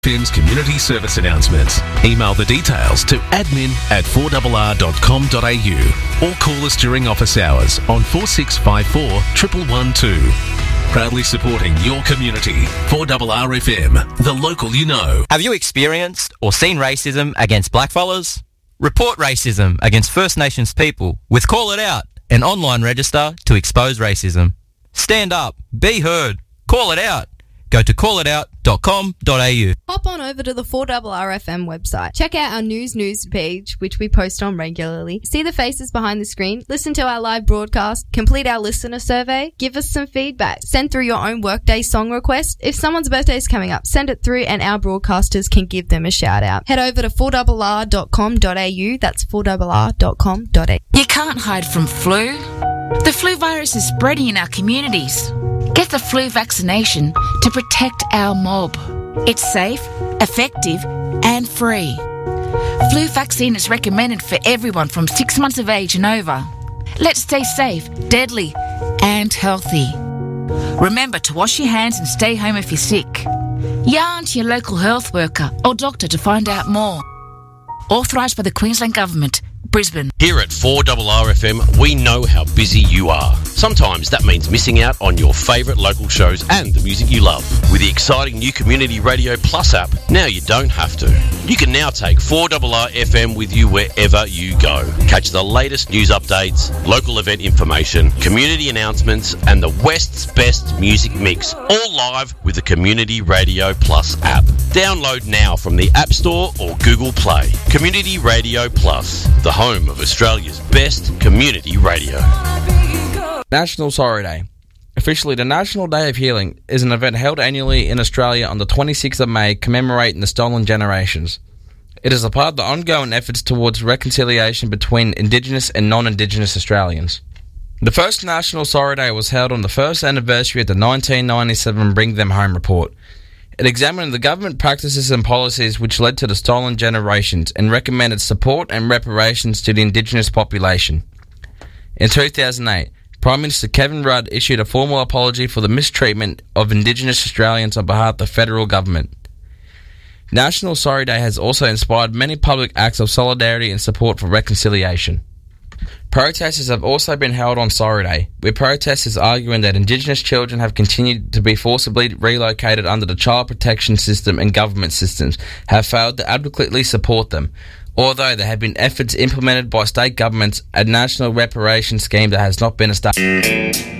FM's community service announcements. Email the details to admin@4rr.com.au or call us during office hours on 4654 1112. Proudly supporting your community. 4RR FM, the local you know. Have you experienced or seen racism against blackfellas? Report racism against First Nations people with Call It Out, an online register to expose racism. Stand up, be heard, call it out. Go to callitout.com.au. Hop on over to the 4RRFM website. Check out our news page, which we post on regularly. See the faces behind the screen. Listen to our live broadcast. Complete our listener survey. Give us some feedback. Send through your own workday song request. If someone's birthday is coming up, send it through and our broadcasters can give them a shout out. Head over to 4RR.com.au. That's 4RR.com.au. You can't hide from flu. The flu virus is spreading in our communities. Get the flu vaccination to protect our mob. It's safe, effective and free. Flu vaccine is recommended for everyone from 6 months of age and over. Let's stay safe, deadly and healthy. Remember to wash your hands and stay home if you're sick. Yarn to your local health worker or doctor to find out more. Authorised by the Queensland Government. Brisbane. Here at 4RRFM, we know how busy you are. Sometimes that means missing out on your favourite local shows and the music you love. With the exciting new Community Radio Plus app, now you don't have to. You can now take 4RRFM with you wherever you go. Catch the latest news updates, local event information, community announcements, and the West's best music mix, all live with the Community Radio Plus app. Download now from the App Store or Google Play. Community Radio Plus, the home of Australia's best community radio. National Sorry Day. Officially, the National Day of Healing is an event held annually in Australia on the 26th of May commemorating the stolen generations. It is a part of the ongoing efforts towards reconciliation between Indigenous and non-Indigenous Australians. The first National Sorry Day was held on the first anniversary of the 1997 Bring Them Home report. It examined the government practices and policies which led to the stolen generations and recommended support and reparations to the Indigenous population. In 2008, Prime Minister Kevin Rudd issued a formal apology for the mistreatment of Indigenous Australians on behalf of the federal government. National Sorry Day has also inspired many public acts of solidarity and support for reconciliation. Protests have also been held on Sorry Day, with protesters arguing that Indigenous children have continued to be forcibly relocated under the child protection system and government systems have failed to adequately support them, although there have been efforts implemented by state governments, a national reparation scheme that has not been established.